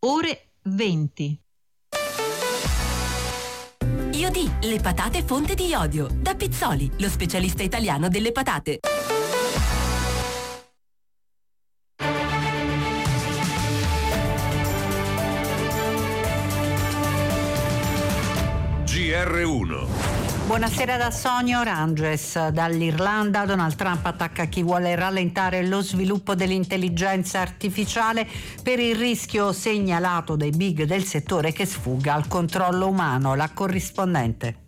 ore 20. Iodì, le patate fonte di iodio. Da Pizzoli, lo specialista italiano delle patate. GR1. Buonasera da Sonia Oranges. Dall'Irlanda Donald Trump attacca chi vuole rallentare lo sviluppo dell'intelligenza artificiale per il rischio segnalato dai big del settore che sfugga al controllo umano. La corrispondente.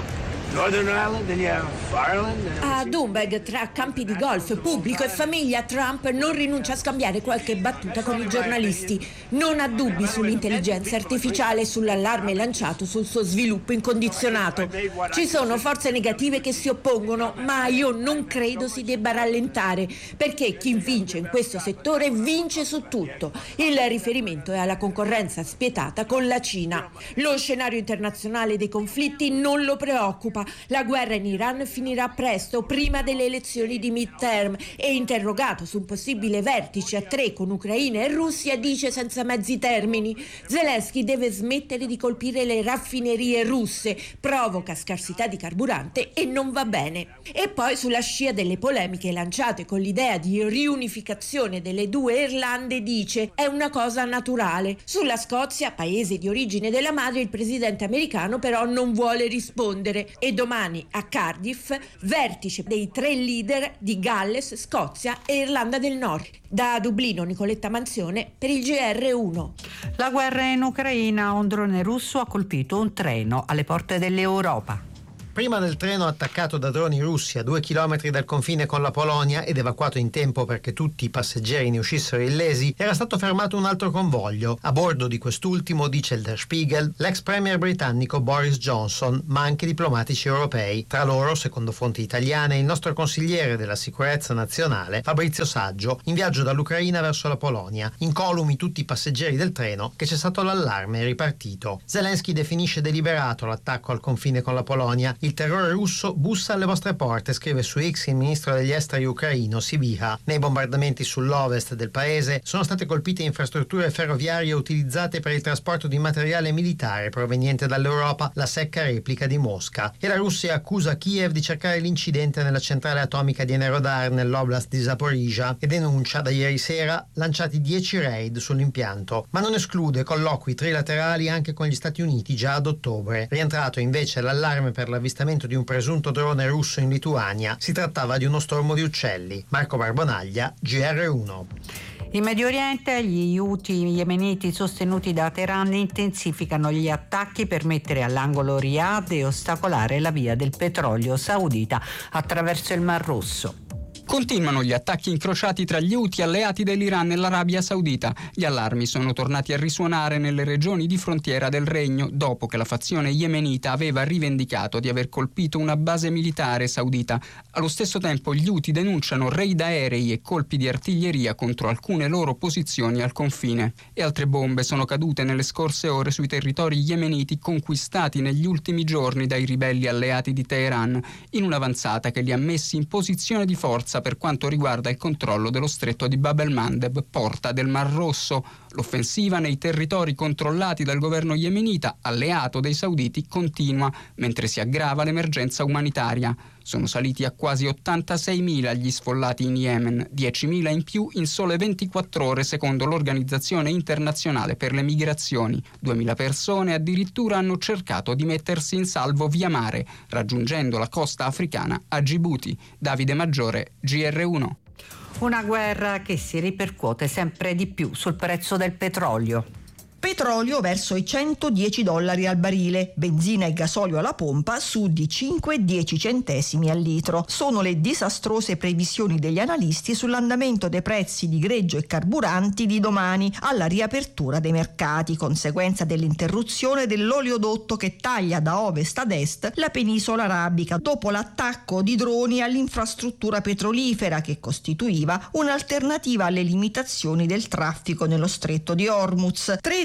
A Doonbeg, tra campi di golf, pubblico e famiglia, Trump non rinuncia a scambiare qualche battuta con i giornalisti. Non ha dubbi sull'intelligenza artificiale e sull'allarme lanciato sul suo sviluppo incondizionato. Ci sono forze negative che si oppongono, ma io non credo si debba rallentare, perché chi vince in questo settore vince su tutto. Il riferimento è alla concorrenza spietata con la Cina. Lo scenario internazionale dei conflitti non lo preoccupa. La guerra in Iran finirà presto, prima delle elezioni di midterm, e interrogato su un possibile vertice a 3 con Ucraina e Russia dice senza mezzi termini: Zelensky deve smettere di colpire le raffinerie russe, provoca scarsità di carburante e non va bene. E poi, sulla scia delle polemiche lanciate con l'idea di riunificazione delle due Irlande, dice è una cosa naturale. Sulla Scozia, paese di origine della madre, il presidente americano però non vuole rispondere. E domani a Cardiff, vertice dei 3 leader di Galles, Scozia e Irlanda del Nord. Da Dublino, Nicoletta Manzione per il GR1. La guerra in Ucraina, un drone russo ha colpito un treno alle porte dell'Europa. Prima del treno attaccato da droni russi a 2 chilometri dal confine con la Polonia ed evacuato in tempo perché tutti i passeggeri ne uscissero illesi, era stato fermato un altro convoglio. A bordo di quest'ultimo, dice il Der Spiegel, l'ex premier britannico Boris Johnson, ma anche diplomatici europei. Tra loro, secondo fonti italiane, il nostro consigliere della sicurezza nazionale, Fabrizio Saggio, in viaggio dall'Ucraina verso la Polonia. Incolumi tutti i passeggeri del treno, che c'è stato l'allarme e ripartito. Zelensky definisce deliberato l'attacco al confine con la Polonia. Il terrore russo bussa alle vostre porte, scrive su X il ministro degli esteri ucraino Sybiha. Nei bombardamenti sull'ovest del paese sono state colpite infrastrutture ferroviarie utilizzate per il trasporto di materiale militare proveniente dall'Europa, la secca replica di Mosca. E la Russia accusa Kiev di cercare l'incidente nella centrale atomica di Enerhodar nell'oblast di Zaporizhzhia e denuncia da ieri sera lanciati 10 raid sull'impianto, ma non esclude colloqui trilaterali anche con gli Stati Uniti già ad ottobre. Rientrato invece l'allarme per l'avvistamento di un presunto drone russo in Lituania. Si trattava di uno stormo di uccelli. Marco Barbonaglia, GR1. In Medio Oriente, gli Houthi yemeniti sostenuti da Teheran intensificano gli attacchi per mettere all'angolo Riyadh e ostacolare la via del petrolio saudita attraverso il Mar Rosso. Continuano gli attacchi incrociati tra gli Houthi alleati dell'Iran e l'Arabia Saudita. Gli allarmi sono tornati a risuonare nelle regioni di frontiera del regno dopo che la fazione yemenita aveva rivendicato di aver colpito una base militare saudita. Allo stesso tempo gli Houthi denunciano raid aerei e colpi di artiglieria contro alcune loro posizioni al confine. E altre bombe sono cadute nelle scorse ore sui territori yemeniti conquistati negli ultimi giorni dai ribelli alleati di Teheran, in un'avanzata che li ha messi in posizione di forza per quanto riguarda il controllo dello stretto di Bab el-Mandeb, porta del Mar Rosso. L'offensiva nei territori controllati dal governo yemenita, alleato dei sauditi, continua, mentre si aggrava l'emergenza umanitaria. Sono saliti a quasi 86.000 gli sfollati in Yemen, 10.000 in più in sole 24 ore secondo l'Organizzazione Internazionale per le Migrazioni. 2.000 persone addirittura hanno cercato di mettersi in salvo via mare, raggiungendo la costa africana a Djibouti. Davide Maggiore, GR1. Una guerra che si ripercuote sempre di più sul prezzo del petrolio. Petrolio verso i $110 al barile, benzina e gasolio alla pompa su di 5,10 centesimi al litro. Sono le disastrose previsioni degli analisti sull'andamento dei prezzi di greggio e carburanti di domani alla riapertura dei mercati, conseguenza dell'interruzione dell'oleodotto che taglia da ovest ad est la penisola arabica dopo l'attacco di droni all'infrastruttura petrolifera che costituiva un'alternativa alle limitazioni del traffico nello stretto di Hormuz. 3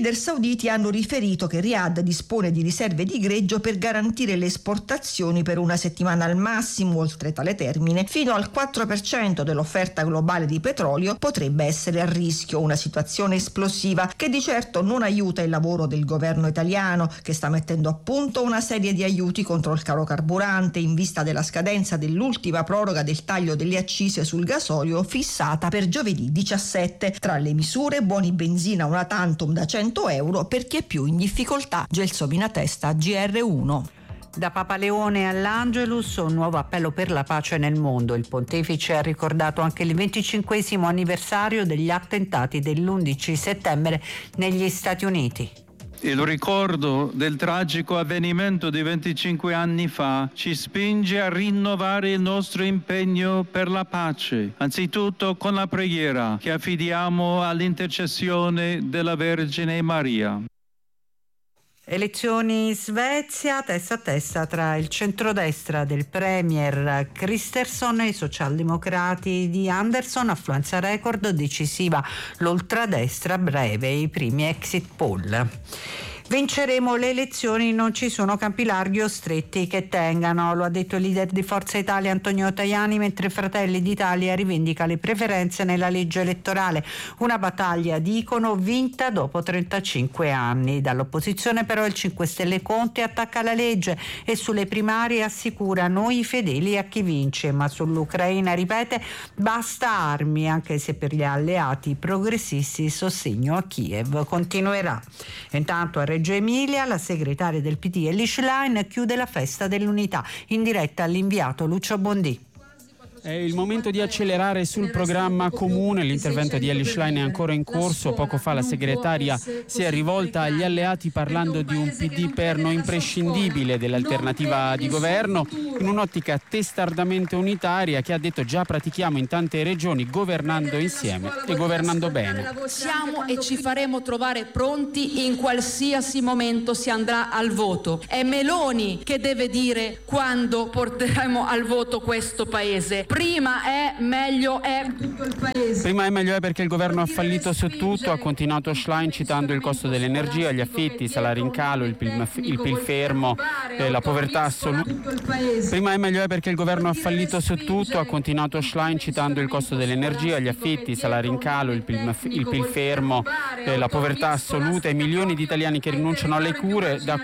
leader sauditi hanno riferito che Riyadh dispone di riserve di greggio per garantire le esportazioni per una settimana al massimo. Oltre tale termine, fino al 4% dell'offerta globale di petrolio potrebbe essere a rischio, una situazione esplosiva che di certo non aiuta il lavoro del governo italiano, che sta mettendo a punto una serie di aiuti contro il caro carburante in vista della scadenza dell'ultima proroga del taglio delle accise sul gasolio fissata per giovedì 17. Tra le misure, buoni benzina una tantum da 100 euro per chi è più in difficoltà. Gelsomina Testa, GR1. Da Papa Leone all'Angelus, un nuovo appello per la pace nel mondo. Il pontefice ha ricordato anche il 25° anniversario degli attentati dell'11 settembre negli Stati Uniti. Il ricordo del tragico avvenimento di 25 anni fa ci spinge a rinnovare il nostro impegno per la pace, anzitutto con la preghiera che affidiamo all'intercessione della Vergine Maria. Elezioni in Svezia, testa a testa tra il centrodestra del premier Kristersson e i socialdemocrati di Andersson, affluenza record, decisiva l'ultradestra, breve i primi exit poll. Vinceremo le elezioni, non ci sono campi larghi o stretti che tengano, lo ha detto il leader di Forza Italia Antonio Tajani, mentre Fratelli d'Italia rivendica le preferenze nella legge elettorale. Una battaglia, dicono, vinta dopo 35 anni. Dall'opposizione però il 5 Stelle Conte attacca la legge e sulle primarie assicura noi fedeli a chi vince, ma sull'Ucraina ripete basta armi, anche se per gli alleati progressisti il sostegno a Kiev continuerà. Intanto a Reggio Emilia la segretaria del PD Elly Schlein chiude la festa dell'unità, in diretta all'inviato Lucio Bondì. È il momento di accelerare sul programma comune, l'intervento di Elly Schlein è ancora in corso. Poco fa la segretaria si è rivolta agli alleati parlando di un PD perno imprescindibile dell'alternativa di governo, in un'ottica testardamente unitaria che ha detto già pratichiamo in tante regioni governando insieme e governando bene. Siamo e ci faremo trovare pronti in qualsiasi momento si andrà al voto. È Meloni che deve dire quando porteremo al voto questo Paese. Prima è meglio è tutto il Paese. Prima è meglio è perché il governo ha fallito su tutto, ha continuato Schlein citando il costo dell'energia, gli affitti, i salari in calo, il PIL fermo, la povertà assoluta. Prima è meglio è perché il governo ha fallito su tutto, ha continuato Schlein citando il costo dell'energia, gli affitti, i salari in calo, il PIL fermo, la povertà assoluta, i milioni di italiani che rinunciano alle cure. Da